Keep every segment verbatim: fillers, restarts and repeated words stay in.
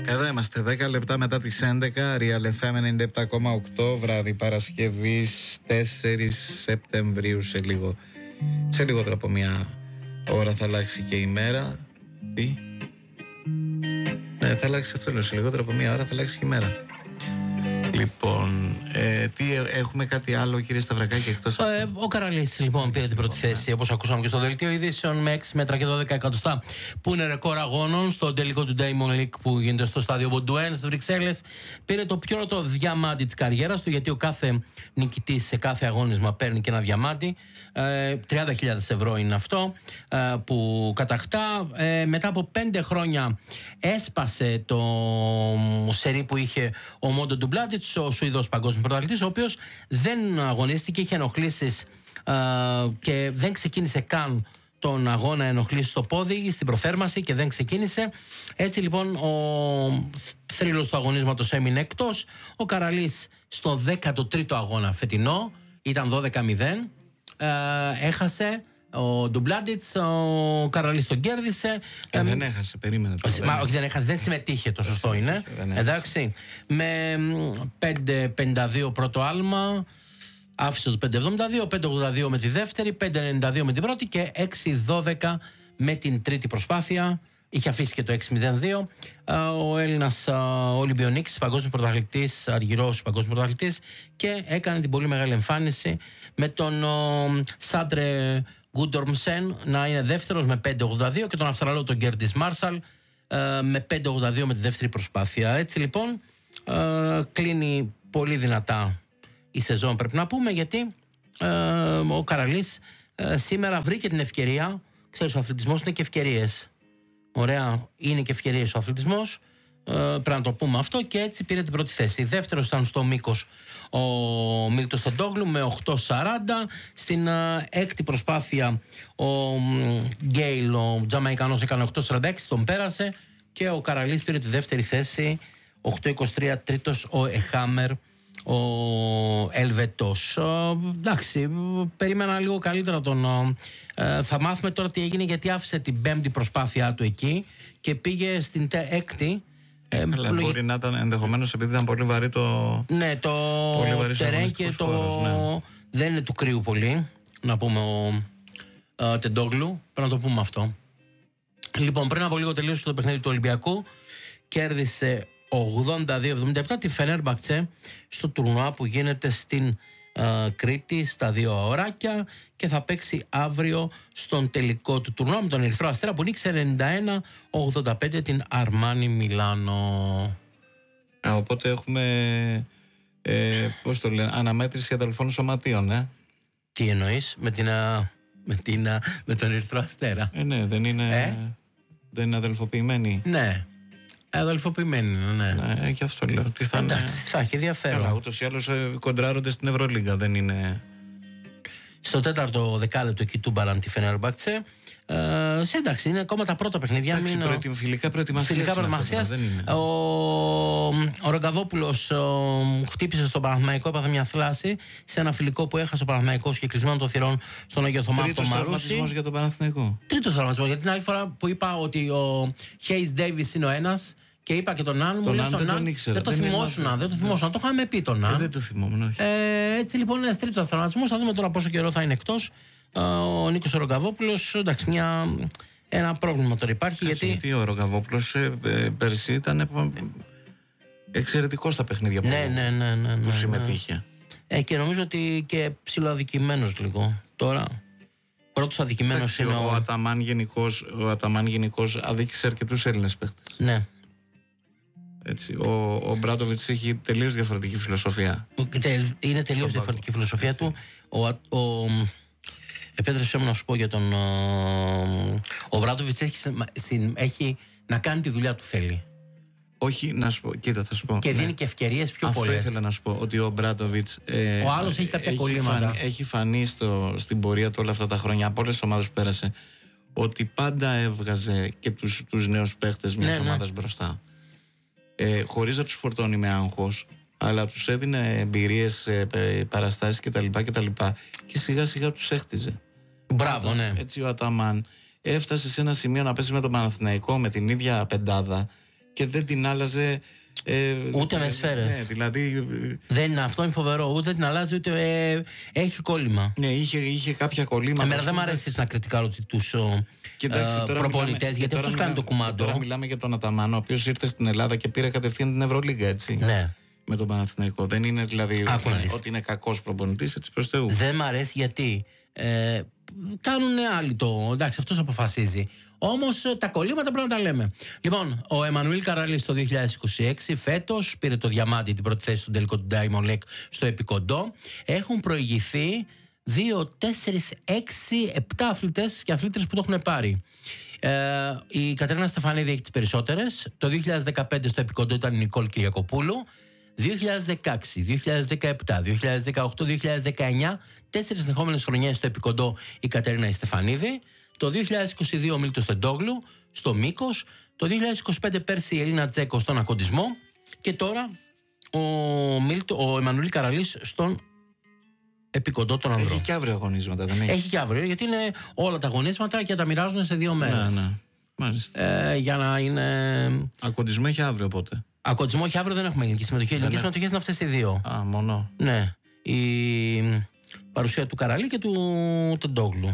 Εδώ είμαστε, δέκα λεπτά μετά τις έντεκα, Real εφ εμ ενενήντα επτά κόμμα οκτώ, βράδυ Παρασκευής τέσσερις Σεπτεμβρίου. Σε λίγο, σε λιγότερο από μια ώρα θα αλλάξει και η μέρα. Τι? Ναι, θα αλλάξει αυτό, λέω, σε λιγότερο από μια ώρα θα αλλάξει και η μέρα. Λοιπόν, ε, τι, έχουμε κάτι άλλο, κύριε Σταυρακάκη, εκτός από... Ε, ο Καραλής, λοιπόν, πήρε την πρώτη θέση, όπως ακούσαμε και στο δελτίο ειδήσεων, με έξι μέτρα και δώδεκα εκατοστά, που είναι ρεκόρ αγώνων στο τελικό του Diamond League που γίνεται στο στάδιο Μποντουέν στις Βρυξέλλες. Πήρε το πιο ρωτό διαμάντι της καριέρας του, γιατί ο κάθε νικητής σε κάθε αγώνισμα παίρνει και ένα διαμάντι. Ε, τριάντα χιλιάδες ευρώ είναι αυτό ε, που κατακτά. Ε, μετά από πέντε χρόνια έσπασε το σερί που είχε ο Μόντο Ντουμπλάτιτς, ο Σουηδός παγκόσμιος πρωταθλητής, ο οποίος δεν αγωνίστηκε, είχε ενοχλήσεις ε, και δεν ξεκίνησε καν τον αγώνα, ενοχλήσεις στο πόδι, στην προθέρμανση, και δεν ξεκίνησε. Έτσι λοιπόν ο θρύλος του αγωνίσματος έμεινε εκτός. Ο Καραλής στο δέκατο τρίτο αγώνα φετινό, ήταν δώδεκα μηδέν, ε, έχασε. Ο Ντουμπλάντιτς, ο Καραλής τον κέρδισε. Ε, δεν έχασε, περίμενε. Όχι, μα, όχι, δεν έχασε, δεν συμμετείχε, το σωστό είναι. Εντάξει. Με πέντε πενήντα δύο πρώτο άλμα, άφησε το πέντε εβδομήντα δύο, πέντε ογδόντα δύο με τη δεύτερη, πέντε ενενήντα δύο με την πρώτη και έξι δώδεκα με την τρίτη προσπάθεια. Είχε αφήσει και το έξι μηδέν δύο. Ο Έλληνας Ολυμπιονίκης, παγκόσμιος πρωταθλητής, αργυρός παγκόσμιος πρωταθλητής, και έκανε την πολύ μεγάλη εμφάνιση με τον Σάντρε Γκούντορμσεν να είναι δεύτερος με πέντε ογδόντα δύο και τον Αυστραλό τον Γκέρντις Μάρσαλ με πέντε ογδόντα δύο με τη δεύτερη προσπάθεια. Έτσι λοιπόν κλείνει πολύ δυνατά η σεζόν, πρέπει να πούμε, γιατί ο Καραλής σήμερα βρήκε την ευκαιρία. Ξέρεις, ο αθλητισμός είναι και ευκαιρίες. Ωραία, είναι και ευκαιρίες ο αθλητισμός. Ε, πρέπει να το πούμε αυτό, και έτσι πήρε την πρώτη θέση. Δεύτερος ήταν στο μήκος ο Μίλτος Τεντόγλου με οκτώ σαράντα. Στην ε, έκτη προσπάθεια ο Γκέιλ, ο Τζαμαϊκανός, έκανε οκτώ σαράντα έξι, τον πέρασε, και ο Καραλής πήρε τη δεύτερη θέση, οκτώ είκοσι τρία. Τρίτος ο Εχάμερ, ο Ελβετός. Ε, εντάξει, περίμενα λίγο καλύτερα τον. Ε, θα μάθουμε τώρα τι έγινε, γιατί άφησε την πέμπτη προσπάθειά του εκεί και πήγε στην τε, έκτη. Ε, Αλλά λογι... μπορεί να ήταν ενδεχομένως επειδή ήταν πολύ βαρύ το. Ναι, το τερέν και το. Χώρος, ναι. Δεν είναι του κρύου πολύ, να πούμε, ο ε, Τεντόγλου. Πρέπει να το πούμε αυτό. Λοιπόν, πριν από λίγο τελείωσε το παιχνίδι του Ολυμπιακού. Κέρδισε ογδόντα δύο εβδομήντα επτά τη Φενέρμπαχτσε στο τουρνουά που γίνεται στην uh, Κρήτη, στα δύο ωράκια, και θα παίξει αύριο στον τελικό του τουρνουά με τον Ερυθρό Αστέρα που νίκησε ενενήντα ένα ογδόντα πέντε την Αρμάνι Μιλάνο. Α, οπότε έχουμε ε, πώς το λένε, αναμέτρηση αδελφών σωματείων, ε? Τι εννοείς με, την, με, την, με τον Ερυθρό Αστέρα? Ε, ναι, δεν είναι, ε? δεν είναι αδελφοποιημένοι. Ναι. Αδελφοποιημένοι, ναι. Ναι, και αυτό λέω. Τι θα Εντάξει, είναι... θα έχει ενδιαφέρον. Καλά, ούτως ή άλλως ε, κοντράρονται στην Ευρωλίγκα, δεν είναι. Στο τέταρτο δεκάλεπτο εκεί του Μπαραν τη Φενέρμπαχτσε. Ε, εντάξει, είναι ακόμα τα πρώτα παιχνίδια. Εντάξει, μην... προετοι... φιλικά προετοιμασίας. Φιλικά προετοιμασίας. Ο, ο Ρογκαβόπουλος χτύπησε στον Παναθηναϊκό, έπαθε μια θλάση σε ένα φιλικό που έχασε ο Παναθηναϊκός και κλεισμένο των θυρών στον Αγιο Θωμά από το Μαρούσι. Τρίτος τραυματισμός για τον Παναθηναϊκό. Τρίτος τραυματισμός, γιατί την άλλη φορά που είπα ότι ο Χέις Ντέιβις είναι ο ένας και είπα και τον Άν, μου λέει στον Άν, δεν το θυμόσουν, δεν το θυμόσουν, το είχαμε πει τον Άν. Δεν το θυμόμουν, όχι. Ε, έτσι λοιπόν ένα τρίτο τραυματισμό. Θα δούμε τώρα πόσο καιρό θα είναι εκτός. Ο Νίκος Ρογκαβόπουλος, εντάξει, μια, ένα πρόβλημα τώρα υπάρχει. Κάτσε, γιατί... γιατί ο Ρογκαβόπουλος ε, ε, πέρσι ήταν εξαιρετικός στα παιχνίδια που, ναι, ναι, ναι, ναι, που ναι, συμμετείχε. Ναι. Ε, και νομίζω ότι και ψιλοαδικημένος λίγο. Τώρα, πρώτος αδικημένος είναι ο... Ο Αταμάν γενικώς, ο Αταμάν γενικώς αδίκησε αρκετούς Έλληνες παίχτες. Ναι. Έτσι, ο, ο Μπράντοβιτς έχει τελείως διαφορετική φιλοσοφία. Είναι τελείως διαφορετική φιλοσοφία του. Ο, ο, επέτρεψέ μου να σου πω για τον... Ο Μπράντοβιτς έχει, έχει να κάνει τη δουλειά του θέλει. Όχι, να σου πω, κοίτα, θα σου πω. Και ναι. δίνει και ευκαιρίες πιο Αυτό πολλές. Αυτό ήθελα να σου πω, ότι ο Μπράντοβιτς ε, ο άλλος έχει κάποια έχει κολλήματα. Φανεί, έχει φανεί στο, στην πορεία του όλα αυτά τα χρόνια, από όλες τις ομάδες που πέρασε, ότι πάντα έβγαζε και τους, τους νέους παίχτες μιας ναι, ομάδας ναι. μπροστά. Ε, χωρίς να τους φορτώνει με άγχος, αλλά τους έδινε εμπειρίες, ε, παραστάσεις κτλ. κτλ. Και σιγά σιγά τους έχτιζε. Μπράβο, ναι. Έτσι ο Αταμάν έφτασε σε ένα σημείο να πέσει με τον Παναθηναϊκό με την ίδια πεντάδα και δεν την άλλαζε. Ε, ούτε με σφαίρες. Ναι, δηλαδή. Δεν είναι αυτό, είναι φοβερό. Ούτε την αλλάζει, ούτε ε, έχει κόλλημα. Ναι, είχε, είχε κάποια κολλήματα. Εμένα δεν μου αρέσει να κριτικάρω τους ε, προπονητές, γιατί αυτός κάνει το κουμάντο. Τώρα μιλάμε για τον Αταμάνο, ο οποίος ήρθε στην Ελλάδα και πήρε κατευθείαν την Ευρωλίγκα, έτσι. Ναι. Με τον Παναθηναϊκό. Δεν είναι δηλαδή ότι είναι κακός προπονητής, έτσι προς Θεού. Δεν μ' αρέσει γιατί. Ε, κάνουν άλλοι το. Εντάξει, αυτός αποφασίζει. Όμως τα κολλήματα πρέπει να τα λέμε. Λοιπόν, ο Εμμανουήλ Καραλής το δύο χιλιάδες είκοσι έξι, φέτος, πήρε το διαμάντι την πρώτη θέση στον τελικό του Diamond League στο επικοντό. Έχουν προηγηθεί δύο, τέσσερις, έξι, επτά αθλητές και αθλήτρες που το έχουν πάρει. Ε, η Κατερίνα Στεφανίδη έχει τις περισσότερες. Το δύο χιλιάδες δεκαπέντε στο επικοντό ήταν η Νικόλ Κυριακοπούλου. δύο χιλιάδες δεκαέξι, δύο χιλιάδες δεκαεπτά, δύο χιλιάδες δεκαοκτώ, δύο χιλιάδες δεκαεννιά, τέσσερις συνεχόμενες χρονιές στο επικοντό η Κατερίνα Στεφανίδη. Το δύο χιλιάδες είκοσι δύο ο Μίλτος Τεντόγλου στο μήκος. Το δύο χιλιάδες είκοσι πέντε πέρσι η Ελίνα Τζέκο στον ακοντισμό. Και τώρα ο, Μίλτο, ο Εμμανουήλ Καραλής στον επικοντό των ανδρών. Έχει και αύριο αγωνίσματα, δεν έχει? Έχει και αύριο, γιατί είναι όλα τα αγωνίσματα και τα μοιράζουν σε δύο μέρες. Ναι, ναι. Μάλιστα. Ε, για να είναι. Ακοντισμό έχει αύριο οπότε. Ακοντισμό έχει αύριο, δεν έχουμε ελληνική συμμετοχή. Οι ελληνικές συμμετοχές είναι αυτές οι δύο. Α, μόνο. Ναι. Η παρουσία του Καραλή και του Τεντόγλου.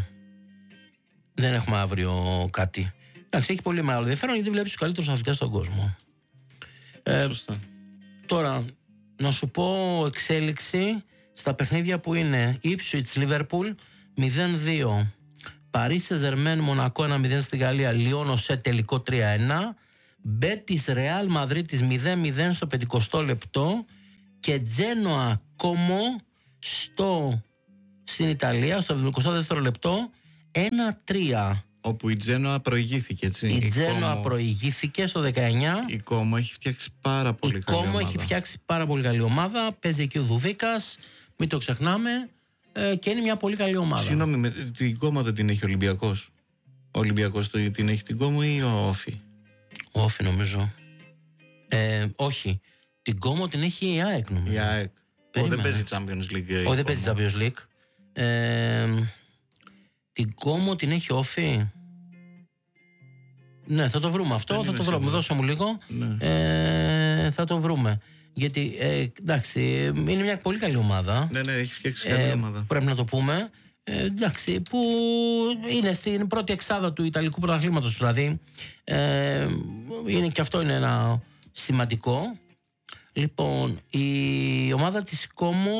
Δεν έχουμε αύριο κάτι. Εντάξει, έχει πολύ μεγάλο ενδιαφέρον γιατί βλέπει τους καλύτερους αθλητές στον κόσμο. Ε, Σωστά. Τώρα, να σου πω εξέλιξη στα παιχνίδια που είναι Ipswich Liverpool μηδέν δύο, Paris Saint-Germain Μονακό ένα μηδέν στη Γαλλία, Λιόν ΟΣΕ τελικό τρία ένα, Μπέτις Ρεάλ Μαδρίτης μηδέν μηδέν στο πενηκοστό λεπτό και Τζένοα Κόμο στο, στην Ιταλία στο εβδομηκοστό δεύτερο λεπτό ένα τρία. Όπου η Τζένοα προηγήθηκε, έτσι. Η, η Τζένοα Κόμο... προηγήθηκε στο δεκαεννιά. Η Κόμο έχει φτιάξει πάρα πολύ η καλή ομάδα. Η Κόμο έχει φτιάξει πάρα πολύ καλή ομάδα. Παίζει εκεί ο Δουβίκας, μην το ξεχνάμε. Ε, και είναι μια πολύ καλή ομάδα. Συγγνώμη, με, την Κόμο δεν την έχει ο Ολυμπιακός? Ο Ολυμπιακός την έχει την Κόμο ή ο Όφι? Ο Όφι νομίζω. Ε, όχι. Την Κόμο την έχει η ΑΕΚ νομίζω. Η ΑΕΚ. Ο, δεν παίζει Champions League. Όχι, δεν παίζει Champions League. Ε, την Κόμο την έχει Όφι. Ναι, θα το βρούμε αυτό. Δεν θα το βρούμε. Δώσε μου λίγο. Ναι. Ε, θα το βρούμε. Γιατί ε, εντάξει, είναι μια πολύ καλή ομάδα. Ναι, ναι, έχει φτιάξει καλή ε, ομάδα. Πρέπει να το πούμε. Ε, εντάξει, που είναι στην πρώτη εξάδα του Ιταλικού πρωταθλήματος, δηλαδή. Ε, είναι και αυτό είναι ένα σημαντικό. Λοιπόν, η ομάδα της Κόμο.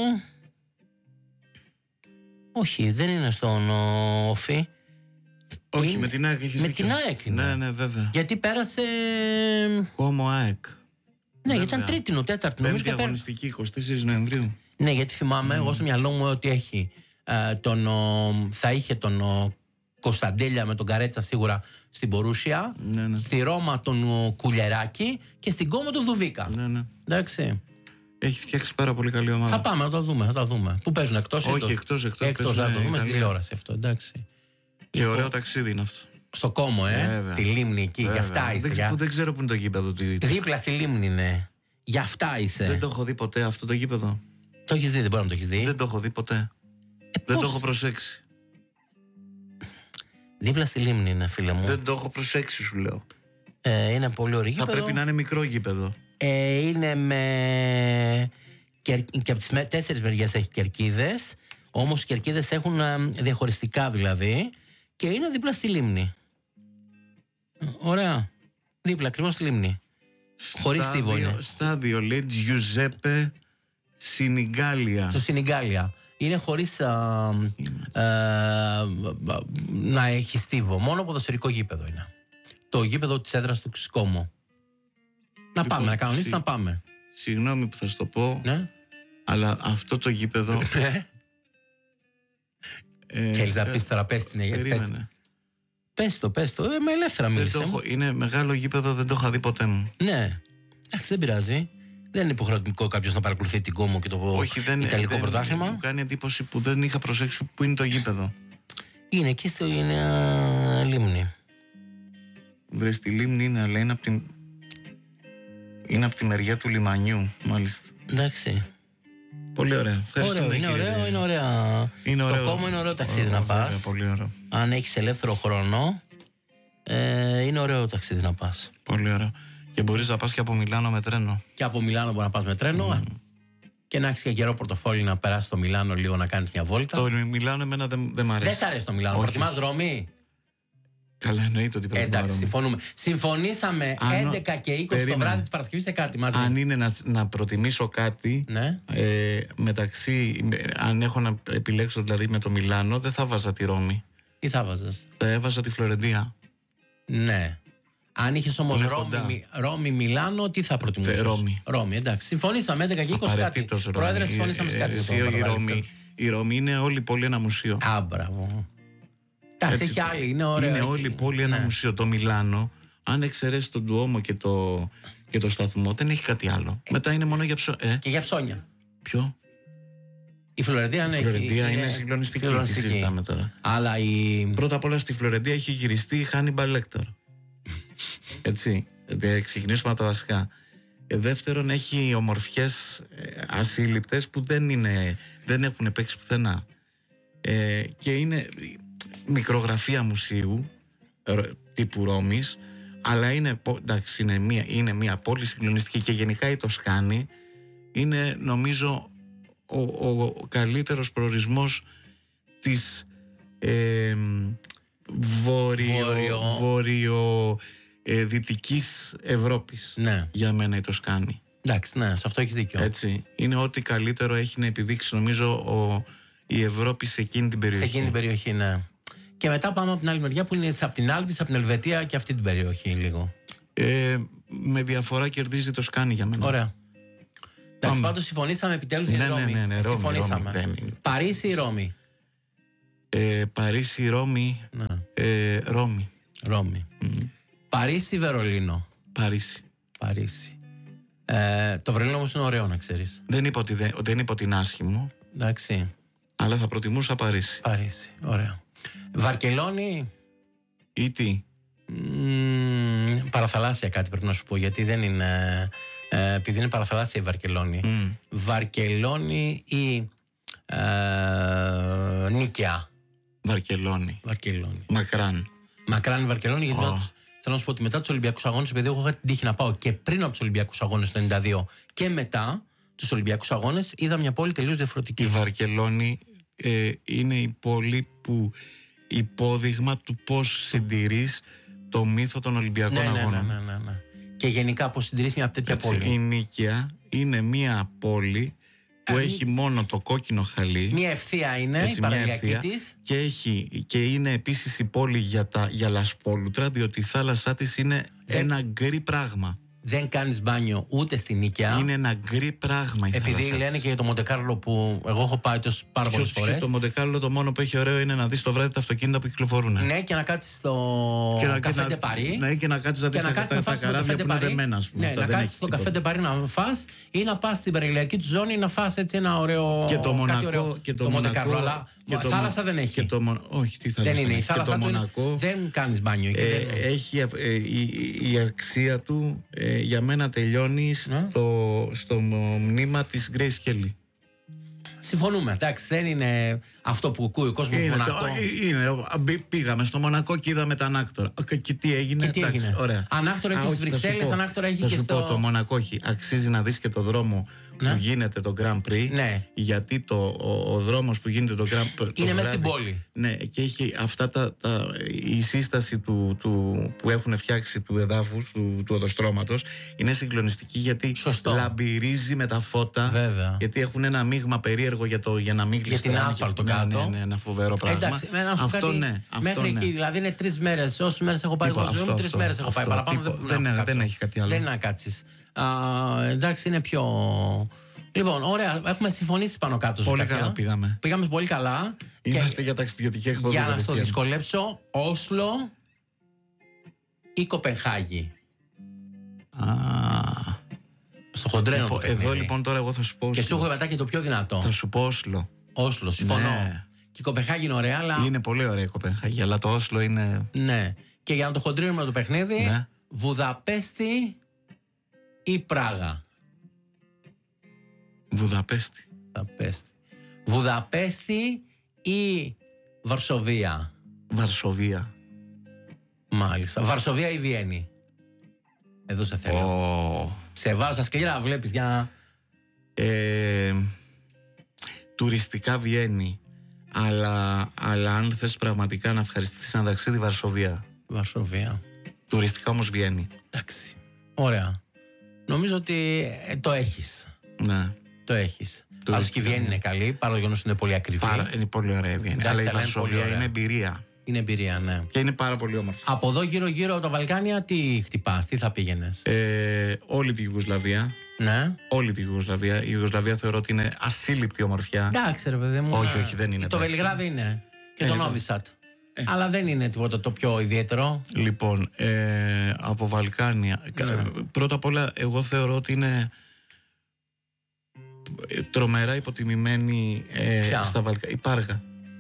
Όχι, δεν είναι στον Όφι. Όχι, είναι... με την ΑΕΚ έχεις Με δίκιο. την ΑΕΚ είναι. Ναι, ναι, βέβαια. Γιατί πέρασε. Κόμο ΑΕΚ. Ναι, γιατί ήταν τρίτηνο, τέταρτο. Νομίζω Πέμπτη αγωνιστική, εικοστή τέσσερις Νοεμβρίου. Ναι, γιατί θυμάμαι, mm. εγώ στο μυαλό μου ότι έχει ε, τον, ο, θα είχε τον ο, Κωνσταντέλια με τον Καρέτσα σίγουρα στην Μπορούσια, ναι, ναι. στη Ρώμα τον ο, Κουλεράκη και στην Κόμο τον Δουβίκα. Ναι, ναι. Εντάξει. Έχει φτιάξει πάρα πολύ καλή ομάδα. Θα πάμε να το δούμε, θα το δούμε. Πού παίζουν, εκτός? Όχι, εκτός, εκτός. Εκτός, θα το δούμε στην τηλεόραση αυτό, εντάξει. Και λοιπόν, ωραίο ταξίδι είναι αυτό. Στο Κόμο, ε, βέβαια. Στη Λίμνη εκεί, βέβαια. Γι' αυτά είσαι. Δεν, για... δεν ξέρω που είναι το γήπεδο του. Δίπλα στη Λίμνη είναι. Γι' αυτά είσαι. Δεν το έχω δει ποτέ αυτό το γήπεδο. Το έχεις δει, δεν μπορεί να το έχεις δει. Δεν το έχω δει ποτέ. Ε, δεν πώς? Το έχω προσέξει. Δίπλα στη Λίμνη είναι, φίλε μου. Δεν το έχω προσέξει, σου λέω. Ε, είναι πολύ ωραίο γήπεδο. Θα πρέπει να είναι μικρό γήπεδο. Ε, είναι με. Και, και από τις τέσσερις μεριές έχει κερκίδες. Όμως οι κερκίδες έχουν διαχωριστικά δηλαδή. Και είναι δίπλα στη Λίμνη. Ωραία. Δίπλα, ακριβώς στη Λίμνη. Χωρίς στίβο είναι. Στάδιο, λέει Τζιουζέπε Σινιγκάλια. Στο Σινιγκάλια. Είναι χωρίς α, α, α, να έχει στίβο. Μόνο ποδοσφαιρικό γήπεδο είναι. Το γήπεδο της έδρας του Κόμο. Να λοιπόν, πάμε, να κανονίσεις, σι... να πάμε. Συγγνώμη που θα σου το πω. Ναι. Αλλά αυτό το γήπεδο. ε, Θέλεις να πεις τώρα, πες την Περίμενε. Πες το, πες το, ε, με ελεύθερα μίλησε. Έχω, είναι μεγάλο γήπεδο, δεν το είχα δει ποτέ μου. Ναι, εντάξει, δεν πειράζει. Δεν είναι υποχρεωτικό κάποιος να παρακολουθεί την Κόμο και το Όχι, δεν, Ιταλικό πρωτάθλημα. Μου κάνει εντύπωση που δεν είχα προσέξει που είναι το γήπεδο. Είναι εκεί στη είναι, Λίμνη. Βρε, στη Λίμνη είναι, αλλά είναι από την... είναι από τη μεριά του λιμανιού, μάλιστα. Εντάξει. Πολύ ωραία. Ωραίο, είναι ωραίο, είναι ωραία. Είναι στο ωραίο. Κόμο είναι ωραίο ταξίδι να πας. Πολύ ωραίο. Αν έχεις ελεύθερο χρόνο, ε, είναι ωραίο ταξίδι να πας. Πολύ ωραίο. Και μπορείς να πας και από Μιλάνο με τρένο. Και από Μιλάνο μπορεί να πας με τρένο. Mm. Και να έχεις και καιρό πορτοφόλι να περάσεις στο Μιλάνο λίγο να κάνεις μια βόλτα. Το Μιλάνο εμένα δεν δε μ' αρέσει. Δεν σ' αρέσει το Μιλάνο. Προτιμάς Ρώμη? Καλά, εννοείται ότι πρέπει να Εντάξει, συμφωνούμε. Συμφωνήσαμε αν, έντεκα και είκοσι περίμενε. Το βράδυ της Παρασκευής σε κάτι μαζί. Αν είναι να, να προτιμήσω κάτι, ναι. ε, μεταξύ, αν έχω να επιλέξω δηλαδή με το Μιλάνο, δεν θα βάζα τη Ρώμη. Τι θα βάζας? Θα έβαζα τη Φλωρεντία. Ναι. Αν είχες όμως Ρώμη, Ρώμη, Μιλάνο, τι θα προτιμούσες? Ρώμη. Ρώμη, εντάξει. Συμφωνήσαμε έντεκα και είκοσι κάτι. Πρόεδρε, συμφωνήσαμε σε κάτι. Η, η, Ρώμη, η Ρώμη είναι όλη η πόλη ένα μουσείο. Α, μπράβο. Εντάξει, έχει άλλη, είναι ωραίο. Είναι έχει... όλη η πόλη ένα ναι. μουσείο. Το Μιλάνο, αν εξαιρέσει τον Ντουόμο και το, και το σταθμό, δεν έχει κάτι άλλο. Ε, Μετά είναι μόνο για ψώνια. Ε? Και για ψώνια. Ποιο? Η Φλωρεντία είναι, είναι, είναι συγκλονιστική. συγκλονιστική. Συζητάμε τώρα. Αλλά η... Πρώτα απ' όλα στη Φλωρεντία έχει γυριστεί η Hannibal Lecter. Έτσι. Ξεκινήσουμε από τα βασικά. Ε, δεύτερον, έχει ομορφιές ε, ασύλληπτες που δεν, είναι, δεν έχουν παίξει πουθενά. Ε, και είναι μικρογραφία μουσείου τύπου Ρώμης, αλλά είναι, εντάξει, είναι, μια, είναι μια πόλη συγκλονιστική και γενικά η Τοσκάνη είναι νομίζω ο, ο, ο καλύτερος προορισμός της ε, βόρειο, βόρειο. βόρειο ε, δυτικής Ευρώπης. Ναι. Για μένα η Τοσκάνη. Εντάξει, ναι, σε αυτό έχεις δίκιο. Έτσι, είναι ό,τι καλύτερο έχει να επιδείξει νομίζω ο, η Ευρώπη σε εκείνη την περιοχή. Σε εκείνη την περιοχή, ναι. Και μετά πάμε από την άλλη μεριά που είναι από την Άλπης, από την Ελβετία και αυτή την περιοχή λίγο. Ε, με διαφορά κερδίζει το Σκάνι για μένα. Ωραία. Εντάξει, πάντως συμφωνήσαμε επιτέλους για ναι, Ρώμη. Ναι, ναι, ναι, συμφωνήσαμε. Ρώμη, Ρώμη, Παρίσι ή Ρώμη? Ε, Παρίσι, Ρώμη. Ναι. Ε, Ρώμη. Ρώμη. Mm. Παρίσι ή Βερολίνο? Παρίσι. Παρίσι. Ε, το Βερολίνο όμως είναι ωραίο να ξέρεις. Δεν είπα ότι, δεν, δεν είπα ότι είναι άσχημο. Εντάξει. Αλλά θα προτιμούσα Παρίσι. Παρίσι, ωραία. Βαρκελόνη ή τι? Mm, παραθαλάσσια κάτι πρέπει να σου πω, γιατί δεν είναι ε, επειδή είναι παραθαλάσσια η Βαρκελόνη. mm. Βαρκελόνη ή ε, Νίκαια? Βαρκελόνη. Βαρκελόνη. Μακράν. Μακράν η Βαρκελόνη, γιατί oh. θέλω να σου πω ότι μετά τους Ολυμπιακούς Αγώνες, επειδή εγώ είχα την τύχη να πάω και πριν από τους Ολυμπιακούς Αγώνες το ενενήντα δύο και μετά τους Ολυμπιακούς Αγώνες, είδα μια πόλη τελείως διαφορετική. Η Βαρκελόνη ε, είναι η πόλη που υπόδειγμα του πώς συντηρείς το μύθο των Ολυμπιακών ναι, Αγώνων. Ναι, ναι, ναι, ναι. Και γενικά πώς συντηρείς μια τέτοια έτσι, πόλη. Η Νίκαια είναι μια πόλη που έχει μόνο το κόκκινο χαλί. Μια ευθεία είναι, έτσι, η παραλιακή της. Και, έχει, και είναι επίσης η πόλη για, τα, για λασπόλουτρα, διότι η θάλασσά της είναι δεν, ένα γκρι πράγμα. Δεν κάνεις μπάνιο ούτε στην Νίκαια. Είναι ένα γκρι πράγμα η επειδή θάλασσά λένε της. Και για το Μοντεκάρλο που εγώ έχω πάει τόσο πάρα πολλές φορές. Το Μοντεκάρλο το μόνο που έχει ωραίο είναι να δεις το βράδυ τα αυτοκίνητα που κυκλοφορούν. Ναι, και να κάτσεις στο καφέ ντε Παρί. Ναι, και να κάτσεις να δεις τα, τα, τα καράβια που είναι δεμένα. Ναι, να κάτσεις στο καφέ ντε Παρί να φας ή να πας στην περιελιακή του ζώνη να φας έτσι ένα ωραίο. Και το Μονακό. Ωραίο, και το, το Μονακό. Αλλά και το θάλασσα δεν έχει. Και το, όχι, τι θάλασσα. Δεν είναι. Η θάλασσα του είναι, δεν κάνεις μπάνιο. Ε, έχει, ε, η, η αξία του ε, για μένα τελειώνει στο, στο μνήμα της Grace Kelly. Συμφωνούμε. Εντάξει, δεν είναι αυτό που ακούει ο κόσμος του Μονακό. Είναι, πήγαμε στο Μονακό και είδαμε τα ανάκτορα. Και τι έγινε. Και τι εντάξει, έγινε. Ωραία. Ανάκτορα έχει στις Βρυξέλλες, ανάκτορα έχει θα και σου στο. Πω, το Μονακό έχει. Αξίζει να δεις και το δρόμο ναι. που γίνεται το Grand Prix. Ναι. Γιατί το, ο, ο δρόμος που γίνεται το Grand Prix. Είναι μέσα στην πόλη. Ναι, και έχει αυτά τα. τα η σύσταση του, του, που έχουν φτιάξει του εδάφους, του, του οδοστρώματος, είναι συγκλονιστική γιατί σωστό. Λαμπυρίζει με τα φώτα. Βέβαια. Γιατί έχουν ένα μείγμα περίεργο για, το, για να μην κλειστεί. Για την άσφαλτο ναι, κάτω. Ναι, ναι, ναι, ένα φοβερό πράγμα. Εντάξει, αυτό κάτι, ναι. Μέχρι αυτό, εκεί, ναι. δηλαδή είναι τρεις μέρες. Όσες μέρες έχω πάει εγώ ζωή μου, τρεις μέρες έχω πάει. Παραπάνω δεν, δεν, δεν, δεν έχει κάτι άλλο. Δεν είναι να κάτσεις. Εντάξει, είναι πιο. Λοιπόν, ωραία, έχουμε συμφωνήσει πάνω κάτω. Πολύ καλά πήγαμε. Πήγαμε πολύ καλά. Είμαστε για ταξιδιωτική εκπομπή. Για να στο δυσκολέψω, Όσλο ή Κοπενχάγη. Α. Στο χοντρένο το Εδώ λοιπόν τώρα εγώ θα σου πω. Και σου έχω μετά και το πιο δυνατό. Θα σου πω Όσλο. Όσλο, συμφωνώ. Ναι. Και η Κοπενχάγη είναι ωραία, αλλά. Είναι πολύ ωραία η Κοπενχάγη, αλλά το Όσλο είναι. Ναι. Και για να το χοντρίνουμε το παιχνίδι, ναι. Βουδαπέστη ή Πράγα. Βουδαπέστη. Βουδαπέστη. Βουδαπέστη ή Βαρσοβία. Βαρσοβία. Μάλιστα. Βαρσοβία ή Βιέννη. Εδώ σε θέλω. Oh. Σε βάζω στα σκληρά, βλέπεις για να... Ε, τουριστικά Βιέννη. Αλλά, αλλά αν θες πραγματικά να ευχαριστήσεις ένα ταξίδι, Βαρσοβία. Βαρσοβία. Τουριστικά όμως Βιέννη. Εντάξει. Ωραία. Νομίζω ότι ε, το έχεις. Ναι. Το έχεις. Άλλωστε και η Βιέννη είναι καλή, παρόλο γεγονός είναι πολύ ακριβή. Πάρα, είναι πολύ ωραία η Βιέννη. Εντάξει, αλλά η Βαρσοβία είναι, είναι εμπειρία. Είναι εμπειρία, ναι. Και είναι πάρα πολύ όμορφη. Από εδώ γύρω-γύρω από τα Βαλκάνια, τι χτυπάς, τι θα πήγαινες? Ε, όλη τη Ιουγκοσλαβία. Ναι. Όλη τη Ιουγκοσλαβία. Η Ιουγκοσλαβία θεωρώ ότι είναι ασύλληπτη ομορφιά. Εντάξει, ρε παιδί μου. Όχι, όχι, δεν είναι. Το Βελιγράδι είναι. Και ε, το Νόβισατ. Ε. Αλλά δεν είναι τίποτα το πιο ιδιαίτερο. Λοιπόν, ε, από Βαλκάνια. Ναι. Πρώτα απ' όλα, εγώ θεωρώ ότι είναι τρομερά υποτιμημένη ε, στα Βαλκάνια. Η Πάργα.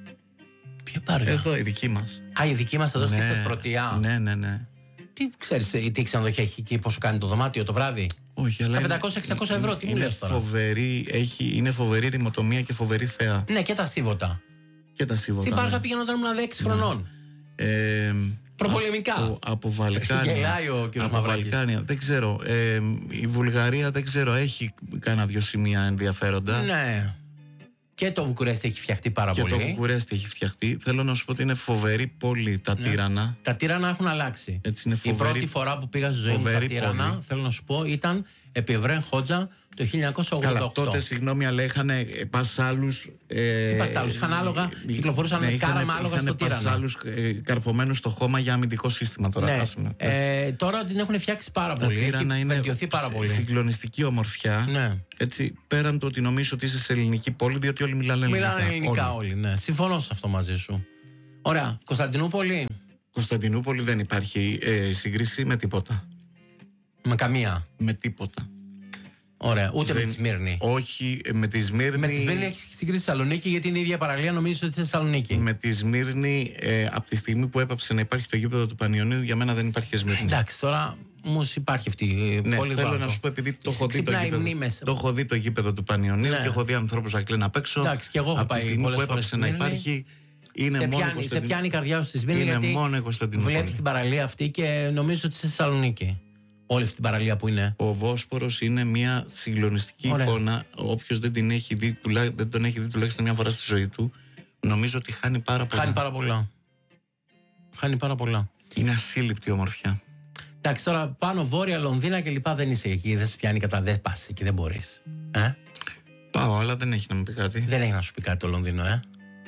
Ποια Πάργα? Εδώ, η δική μας. Α, η δική μας εδώ, ναι, στη Θεσπρωτεία. Ναι, ναι, ναι. Τι ξέρεις, τι ξενοδοχεία έχει εκεί, πόσο κάνει το δωμάτιο το βράδυ? Όχι, αλλά. Στα πεντακόσια εξακόσια ευρώ, τι μου λες τώρα? Φοβερή, έχει, είναι φοβερή ρημοτομία και φοβερή θέα. Ναι, και τα σύβοτα. Και τα σύβοτα. Στην Πάργα πήγαινα όταν ήμουν έξι χρονών. Ε, Προπολεμικά. Από, από Βαλκάνια. Γελάει ο κύριος Μαυράκης. Βαλκάνια, δεν ξέρω. Ε, η Βουλγαρία δεν ξέρω, έχει κάνα δυο σημεία ενδιαφέροντα. Ναι. Και το Βουκουρέστι έχει φτιαχτεί πάρα και πολύ. Και το Βουκουρέστι έχει φτιαχτεί. Θέλω να σου πω ότι είναι φοβερή πόλη τα ναι. Τύρανα. Τα Τύρανα έχουν αλλάξει. Έτσι είναι φοβερή, η πρώτη φορά που πήγα στη ζωή μου στα Τύρανα, πόλη. Θέλω να σου πω, ήταν επί Ευρέν Χότζα το χίλια εννιακόσια ογδόντα οκτώ. Καλά, τότε συγγνώμη, αλλά είχαν πασάλους. Ε, Τι πασάλους, είχαν άλογα, ε, κυκλοφορούσαν ναι, κάραμα άλογα στο Τύρανα. Είχαν πασάλους ε, καρφωμένους στο χώμα για αμυντικό σύστημα τώρα. Ναι. Ε, τώρα την έχουν φτιάξει πάρα τα πολύ. Έχει βελτιωθεί πάρα πολύ. Συγκλονιστική ομορφιά. Ναι. Έτσι, πέραν του ότι νομίζω ότι είσαι σε ελληνική πόλη, διότι όλοι μιλάνε ελληνικά. Μιλάνε ελληνικά όλοι, όλοι ναι. Συμφωνώ σε αυτό μαζί σου. Ωραία. Κωνσταντινούπολη. Κωνσταντινούπολη δεν υπάρχει ε, σύγκριση με τίποτα. Με καμία. Με τίποτα. Ωραία. Ούτε δεν... με τη Σμύρνη. Όχι, με τη Σμύρνη. Με τη Σμύρνη έχει συγκρίσει Θεσσαλονίκη, γιατί είναι η ίδια παραλία, νομίζω ότι είναι Θεσσαλονίκη. Με τη Σμύρνη, ε, από τη στιγμή που έπαψε να υπάρχει το γήπεδο του Πανιωνίου, για μένα δεν υπάρχει Σμύρνη. Εντάξει, τώρα όμω υπάρχει αυτή η ναι, πολύ θέλω βάρκο. να σου πω, επειδή το έχω, δει το, γήπεδο, το έχω δει το γήπεδο του Πανιωνίου ναι. και έχω δει ανθρώπους να κλαίνουν απ' έξω. Εντάξει, και εγώ έχω πάει πολλές φορές να υπάρχει. Είναι σε, μόνο πιάνει, σε πιάνει η καρδιά σου στη Σμύρνη, γιατί βλέπεις την παραλία αυτή και νομίζω ότι είσαι στη Θεσσαλονίκη. Όλη αυτή την παραλία που είναι. Ο Βόσπορος είναι μια συγκλονιστική Ωραία. εικόνα. Όποιος δεν, την έχει δει, δεν τον έχει δει τουλάχιστον μια φορά στη ζωή του, νομίζω ότι χάνει πάρα πολλά. Χάνει πάρα πολλά. Χάνει πάρα πολλά. Είναι ασύλληπτη ομορφιά. Εντάξει, τώρα πάνω βόρεια, Λονδίνα και λοιπά δεν είσαι εκεί. Δεν σε πιάνει κατά, δεν πας εκεί, δεν μπορείς. Ε? Πάω, αλλά δεν έχει να μου πει κάτι. Δεν έχει να σου πει κάτι το Λονδίνο, ε.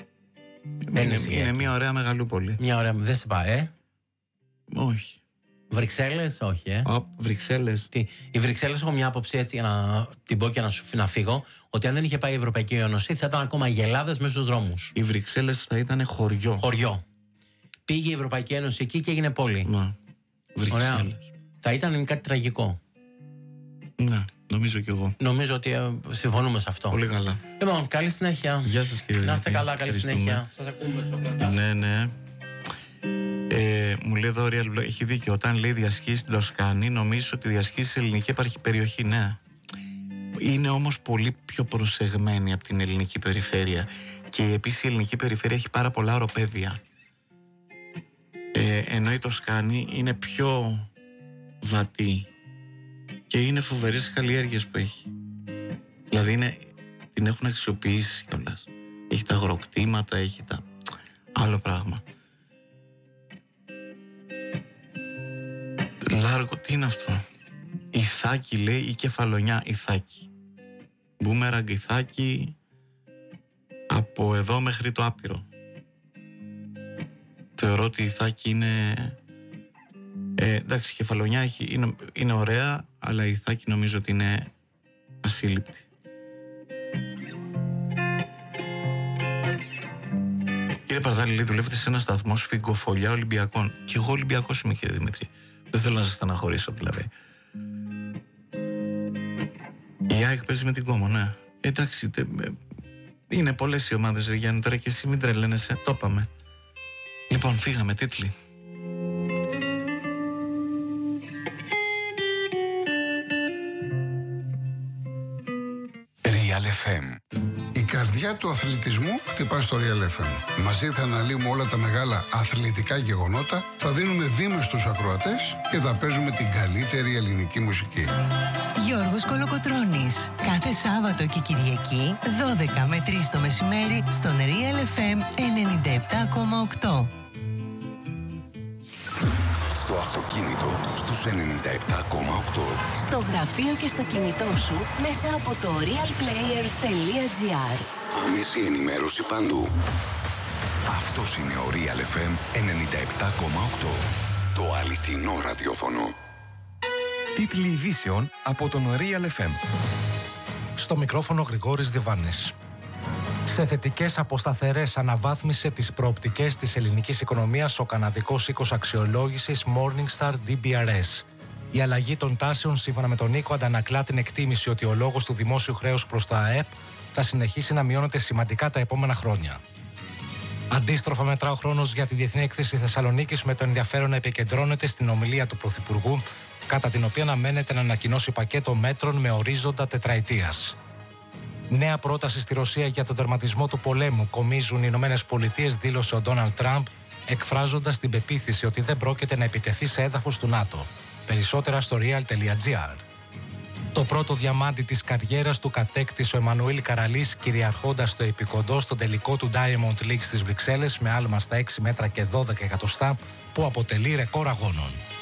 Είναι, είναι, είναι μια ωραία μεγαλούπολη. Μια ωραία, δεν σε πάει, ε. Όχι. Βρυξέλλες, όχι, ε. Α, Βρυξέλλες. Τι, οι Βρυξέλλες έχω μια άποψη έτσι, για να την πω και να, σου, να φύγω, ότι αν δεν είχε πάει η Ευρωπαϊκή Ένωση θα ήταν ακόμα γελάδες μέσα στους δρόμους. Οι Βρυξέλλες θα ήταν χωριό. Χωριό. Πήγε η Ευρωπαϊκή Ένωση εκεί και έγινε πόλη. Μα, Βρυξέλλες. Θα ήταν κάτι τραγικό. Ναι, νομίζω κι εγώ. Νομίζω ότι ε, συμφωνούμε σε αυτό. Πολύ καλά. Λοιπόν, καλή συνέχεια. Γεια σας κύριε. Να είστε καλά, καλή συνέχεια. Σας ακούμε Σοκρατάς. Ναι, ναι. Ε, μου λέει εδώ ο Real, έχει δίκιο. Όταν λέει διασχίσει την Τοσκάνη, νομίζω ότι διασχίσει σε ελληνική υπάρχει περιοχή, ναι. Είναι όμως πολύ πιο προσεγμένη από την ελληνική περιφέρεια. Και επίσης η ελληνική περιφέρεια έχει πάρα πολλά οροπέδια. Ε, ενώ η Τοσκάνη είναι πιο βατή και είναι φοβερές καλλιέργειες που έχει. Δηλαδή είναι, την έχουν αξιοποιήσει κιόλας. Έχει τα αγροκτήματα, έχει τα... άλλο πράγμα. Λάργο, τι είναι αυτό? Ιθάκη λέει, ή Κεφαλονιά Ιθάκη. Μπούμεραγκ Ιθάκη, από εδώ μέχρι το άπειρο. Θεωρώ ότι η Ιθάκη είναι... Ε, εντάξει, η Κεφαλονιά έχει, είναι, είναι ωραία, αλλά η Ιθάκη νομίζω ότι είναι ασύλληπτη. Κύριε Παρδάλη, λέει, δουλεύετε σε ένα σταθμό σφιγγοφολιά Ολυμπιακών. Και εγώ Ολυμπιακός είμαι, κύριε Δημήτρη. Δεν θέλω να σας στεναχωρήσω, δηλαδή. Η ΑΕΚ παίζει με την Κόμο, ναι. Εντάξει, τε, είναι πολλές οι ομάδες, ρε Γιάννη, τώρα και εσύ μην τρελαίνεσαι. Το είπαμε. Λοιπόν, φύγαμε, τίτλοι. Real εφ εμ. Η καρδιά καρδιά του αθλητισμού χτυπά στο Real εφ εμ. Μαζί θα αναλύουμε όλα τα μεγάλα αθλητικά γεγονότα, θα δίνουμε βήμα στους ακροατές και θα παίζουμε την καλύτερη ελληνική μουσική. Γιώργος Κολοκοτρώνης. Κάθε Σάββατο και Κυριακή, δώδεκα με τρεις το μεσημέρι, στον Real εφ εμ ενενήντα επτά κόμμα οκτώ. Στο αυτοκίνητο στους ενενήντα επτά κόμμα οκτώ. Στο γραφείο και στο κινητό σου μέσα από το real player τελεία τζι άρ. Άμεση ενημέρωση παντού. Αυτός είναι ο Real εφ εμ ενενήντα επτά κόμμα οκτώ. Το αληθινό ραδιόφωνο. Τίτλοι ειδήσεων από τον Real εφ εμ. Στο μικρόφωνο Γρηγόρης Διβάνης. Σε θετικές από σταθερές αναβάθμισε τις προοπτικές της ελληνικής οικονομίας ο καναδικός οίκος αξιολόγησης Morningstar ντι μπι αρ ες. Η αλλαγή των τάσεων σύμφωνα με τον οίκο αντανακλά την εκτίμηση ότι ο λόγος του δημόσιου χρέους προς το ΑΕΠ θα συνεχίσει να μειώνεται σημαντικά τα επόμενα χρόνια. Αντίστροφα μετρά ο χρόνος για τη Διεθνή Έκθεση Θεσσαλονίκης, με το ενδιαφέρον να επικεντρώνεται στην ομιλία του Πρωθυπουργού, κατά την οποία αναμένεται να ανακοινώσει πακέτο μέτρων με ορίζοντα τετραετίας. Νέα πρόταση στη Ρωσία για τον τερματισμό του πολέμου κομίζουν οι Ηνωμένες Πολιτείες, δήλωσε ο Ντόναλντ Τραμπ, εκφράζοντας την πεποίθηση ότι δεν πρόκειται να επιτεθεί σε έδαφος του ΝΑΤΟ. Περισσότερα στο real τελεία τζι άρ. Το πρώτο διαμάντι της καριέρας του κατέκτησε ο Εμμανουήλ Καραλής, κυριαρχώντας το επικοντό στον τελικό του Diamond League στις Βρυξέλλες με άλμα στα έξι μέτρα και δώδεκα εκατοστά, που αποτελεί ρεκόρ αγώνων.